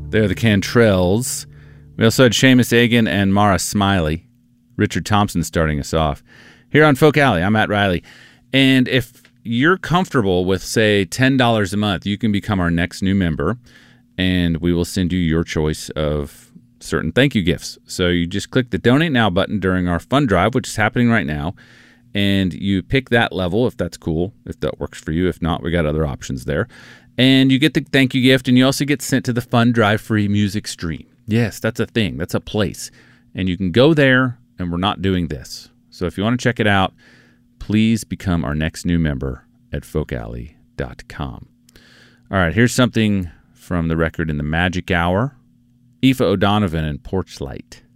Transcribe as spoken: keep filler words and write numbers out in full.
They're the Cantrells. We also had Seamus Egan and Mara Smiley. Richard Thompson starting us off. Here on Folk Alley, I'm Matt Riley. And if you're comfortable with, say, ten dollars a month, you can become our next new member, and we will send you your choice of certain thank you gifts. So you just click the Donate Now button during our fund drive, which is happening right now, and you pick that level if that's cool, if that works for you. If not, we got other options there. And you get the thank you gift, and you also get sent to the Fund Drive free music stream. Yes, that's a thing. That's a place. And you can go there, and we're not doing this. So if you want to check it out, please become our next new member at folk alley dot com. All right, here's something from the record In the Magic Hour. Aoife O'Donovan and Porch Light.